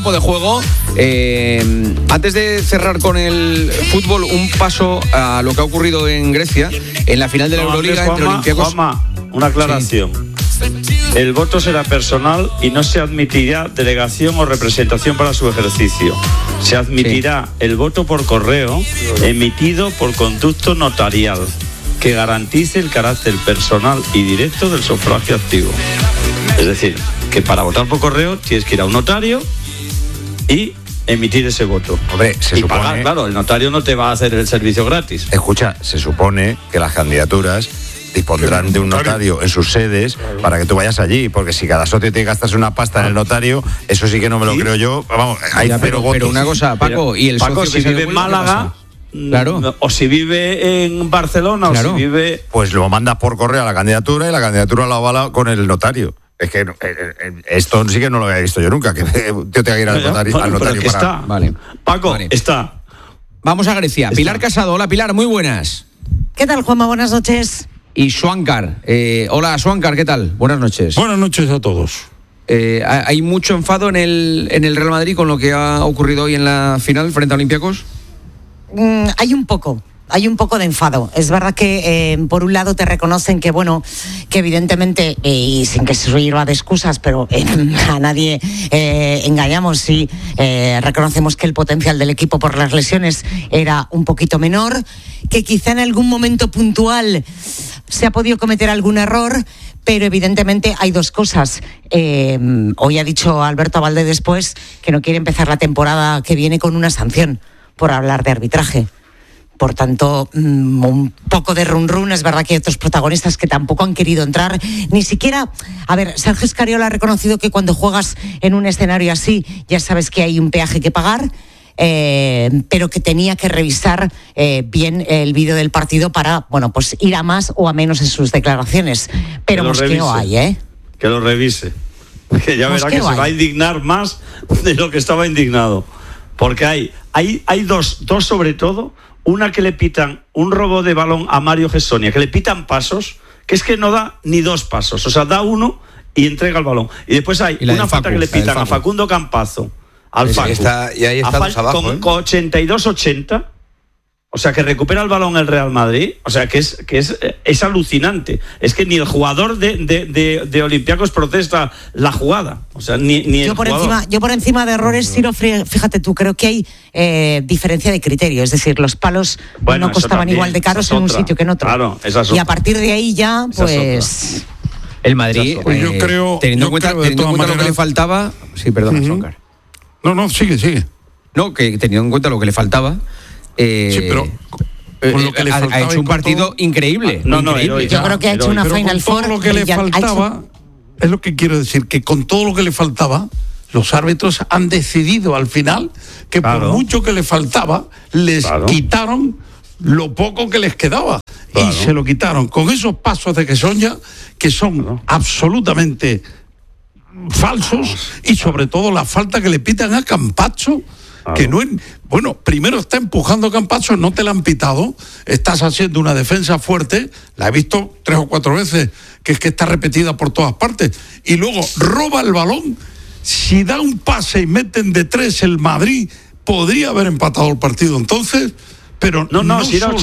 campo de juego. Antes de cerrar con el fútbol, un paso a lo que ha ocurrido en Grecia, en la final de la Euroliga entre Olympiacos. Una aclaración. Sí. El voto será personal y no se admitirá delegación o representación para su ejercicio. Se admitirá el voto por correo emitido por conducto notarial que garantice el carácter personal y directo del sufragio activo. Es decir, que para votar por correo tienes que ir a un notario y emitir ese voto. Hombre, se supone... pagar, claro, el notario no te va a hacer el servicio gratis. Escucha, se supone que las candidaturas dispondrán de un notario en sus sedes para que tú vayas allí, porque si cada socio tiene que gastarse una pasta en el notario, eso sí que no me lo creo yo. Vamos, hay cero votos. Pero una cosa, Paco, y el Paco, socio si vive en Málaga, claro, o si vive en Barcelona, claro, o si vive... Pues lo mandas por correo a la candidatura y la candidatura la avala con el notario. Es que esto sí que no lo había visto yo nunca, que yo tenga que ir al notario, bueno, para... Está. Vale. Paco, vale. Está. Vamos a Grecia. Está. Pilar Casado. Hola, Pilar, muy buenas. ¿Qué tal, Juanma? Buenas noches. Y Swankar. Hola, Swankar, ¿qué tal? Buenas noches. Buenas noches a todos. ¿Hay mucho enfado en el Real Madrid con lo que ha ocurrido hoy en la final frente a Olympiacos? Hay un poco de enfado. Es verdad que por un lado te reconocen que, bueno, que evidentemente, y sin que se sirva de excusas, pero a nadie engañamos si reconocemos que el potencial del equipo por las lesiones era un poquito menor, que quizá en algún momento puntual se ha podido cometer algún error, pero evidentemente hay dos cosas. Hoy ha dicho Alberto Abalde después que no quiere empezar la temporada que viene con una sanción por hablar de arbitraje. Por tanto, un poco de run. Es verdad que hay otros protagonistas que tampoco han querido entrar. Ni siquiera... A ver, Sergio Escariolo ha reconocido que cuando juegas en un escenario así, ya sabes que hay un peaje que pagar, pero que tenía que revisar bien el vídeo del partido para, bueno, pues ir a más o a menos en sus declaraciones. Pero mosqueo hay, ¿eh? Que lo revise. Que ya verá que se va a indignar más de lo que estaba indignado. Porque hay dos sobre todo... Una que le pitan un robo de balón a Mario Gessonia, que le pitan pasos, que es que no da ni dos pasos. O sea, da uno y entrega el balón. Y después hay una falta que le pitan a Facundo Campazo, al Facu. Y ahí está abajo. Con 82-80. O sea, que recupera el balón el Real Madrid. O sea, que es alucinante. Es que ni el jugador de Olympiacos protesta la jugada. O sea, ni el jugador. Yo por encima de errores, Ciro, fíjate tú, creo que hay diferencia de criterio. Es decir, los palos no costaban igual de caros en un sitio que en otro. Claro, y a partir de ahí ya, pues... El Madrid, yo creo, teniendo en cuenta lo que le faltaba... Sí, perdona, Swankar. No, sigue. No, que teniendo en cuenta lo que le faltaba... sí, pero con lo que le faltaba ha hecho un partido increíble. Increíble. Yo creo que ha hecho una Final Four. Todo lo que le faltaba, es lo que quiero decir, que con todo lo que le faltaba, los árbitros han decidido al final que por mucho que le faltaba, les quitaron lo poco que les quedaba. Y se lo quitaron con esos pasos de Gessonia que son absolutamente falsos, y sobre todo la falta que le pitan a Campazzo, que no es... Bueno, primero está empujando Campazzo, no te la han pitado, estás haciendo una defensa fuerte, la he visto 3 o 4 veces, que es que está repetida por todas partes, y luego roba el balón. Si da un pase y meten de 3 el Madrid, podría haber empatado el partido entonces, pero no si era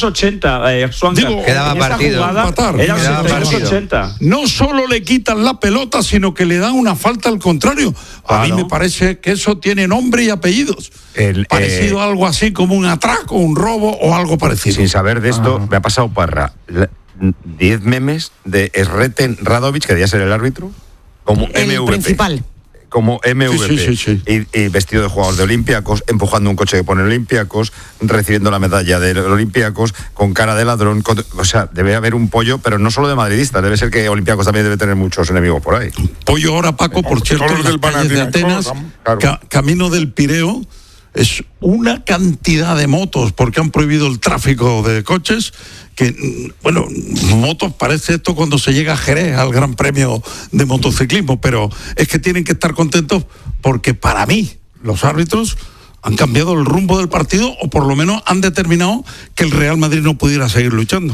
82-80, quedaba partido. Era 82-80. No solo le quitan la pelota, sino que le dan una falta al contrario. A mí me parece que eso tiene nombre y apellidos. Parecido a algo así como un atraco, un robo o algo parecido. Sin saber de esto, me ha pasado Parra 10 memes de Sreten Radovic, que debía ser el árbitro, como el MVP. Principal. Como MVP. Sí. Y vestido de jugador de Olympiacos, empujando un coche que pone Olympiacos, recibiendo la medalla de Olympiacos, con cara de ladrón. O sea, debe haber un pollo, pero no solo de madridistas, debe ser que Olympiacos también debe tener muchos enemigos por ahí. Pollo ahora, Paco, por cierto, en las calles de Atenas, camino del Pireo, es una cantidad de motos, porque han prohibido el tráfico de coches, que, bueno, motos parece esto cuando se llega a Jerez, al Gran Premio de Motociclismo, pero es que tienen que estar contentos porque para mí los árbitros han cambiado el rumbo del partido, o por lo menos han determinado que el Real Madrid no pudiera seguir luchando.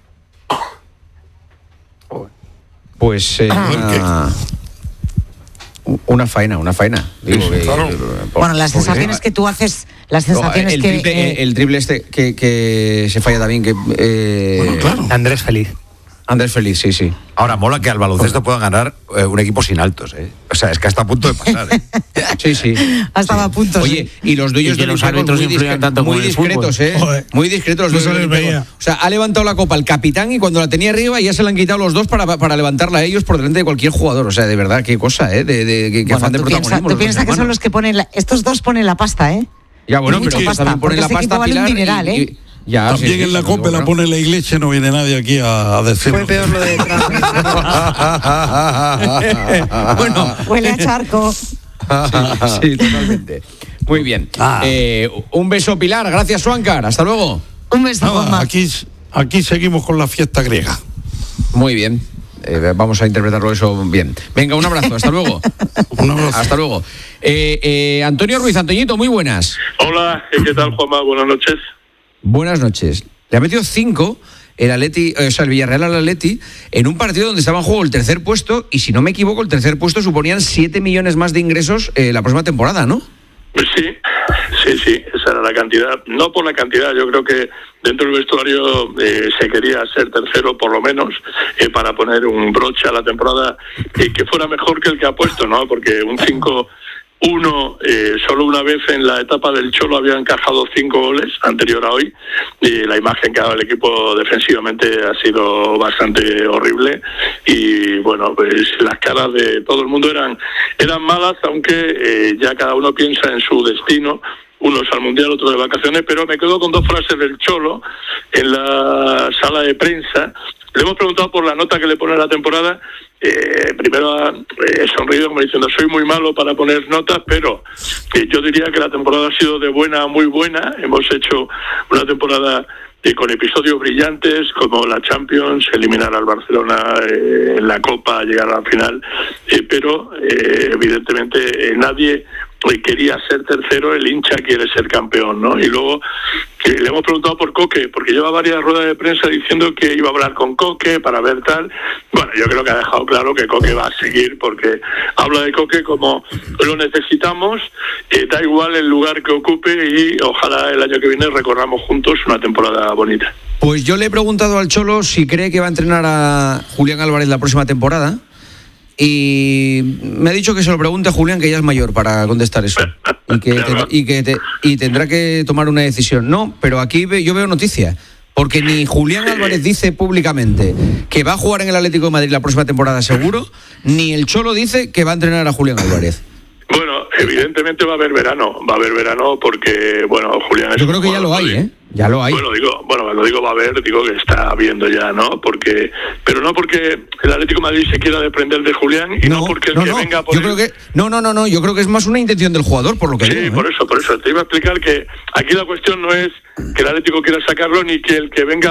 Pues... Una faena. Digo, bueno, las sensaciones que tú haces, las sensaciones el triple este que se falla también, que claro. Andrés Feliz, sí. Ahora mola que al baloncesto pueda ganar un equipo sin altos, ¿eh? O sea, es que hasta a punto de pasar, ¿eh? Sí. Hasta a punto. Oye, y los dueños de los árbitros influyen tanto muy discretos, ¿eh? Joder. Muy discretos los dueños de los. O sea, ha levantado la copa el capitán y cuando la tenía arriba ya se la han quitado los dos para levantarla a ellos por delante de cualquier jugador. O sea, de verdad, qué cosa, ¿eh? Que afán de protagonismo. Tú piensas que son los que ponen estos dos ponen la pasta, ¿eh? Ya, bueno, pero ellos también ponen la pasta vale Pilar un dineral, ¿eh? Ya, también sí, en la copa la pone la iglesia, no viene nadie aquí a decirlo. fue peor lo de Trump. Bueno, huele a charco. Sí, totalmente. Muy bien. Un beso, Pilar. Gracias, Suáncar. Hasta luego. Un beso, Juanma. Aquí seguimos con la fiesta griega. Muy bien. Vamos a interpretarlo eso bien. Venga, un abrazo. Hasta luego. Un abrazo. Hasta luego. Antonio Ruiz. Antoñito, muy buenas. Hola, ¿qué tal, Juanma? Buenas noches. Buenas noches. Le ha metido 5 el Villarreal al Atleti en un partido donde estaba en juego el tercer puesto y, si no me equivoco, el tercer puesto suponían 7 millones más de ingresos la próxima temporada, ¿no? Sí, esa era la cantidad. No por la cantidad, yo creo que dentro del vestuario se quería ser tercero por lo menos para poner un broche a la temporada que fuera mejor que el que ha puesto, ¿no? Porque un 5-1, solo una vez en la etapa del Cholo había encajado 5 goles anterior a hoy, y la imagen que ha dado el equipo defensivamente ha sido bastante horrible, y bueno, pues las caras de todo el mundo eran malas, aunque ya cada uno piensa en su destino, unos al Mundial, otros de vacaciones. Pero me quedo con 2 frases del Cholo en la sala de prensa. Le hemos preguntado por la nota que le pone a la temporada. Primero ha sonreído como diciendo: soy muy malo para poner notas, pero yo diría que la temporada ha sido de buena a muy buena. Hemos hecho una temporada con episodios brillantes como la Champions, eliminar al Barcelona en la Copa, llegar a la final, pero evidentemente nadie quería ser tercero, el hincha quiere ser campeón, ¿no? Y luego le hemos preguntado por Coque, porque lleva varias ruedas de prensa diciendo que iba a hablar con Coque para ver tal. Bueno, yo creo que ha dejado claro que Coque va a seguir, porque habla de Coque como lo necesitamos, da igual el lugar que ocupe, y ojalá el año que viene recorramos juntos una temporada bonita. Pues yo le he preguntado al Cholo si cree que va a entrenar a Julián Álvarez la próxima temporada. Y me ha dicho que se lo pregunte a Julián, que ya es mayor para contestar eso. Y tendrá que tomar una decisión. No, pero aquí yo veo noticias. Porque ni Julián Álvarez dice públicamente que va a jugar en el Atlético de Madrid la próxima temporada seguro, ni el Cholo dice que va a entrenar a Julián Álvarez. Bueno, evidentemente va a haber verano porque, bueno, Julián es... Yo creo que ya lo hay, ¿eh? Ya lo hay. Cuando digo va a haber, digo que está habiendo ya, ¿no? Pero no porque el Atlético de Madrid se quiera desprender de Julián, y no porque que venga por yo creo que yo creo que es más una intención del jugador, por lo que digo, por eso te iba a explicar que aquí la cuestión no es que el Atlético quiera sacarlo, ni que el que venga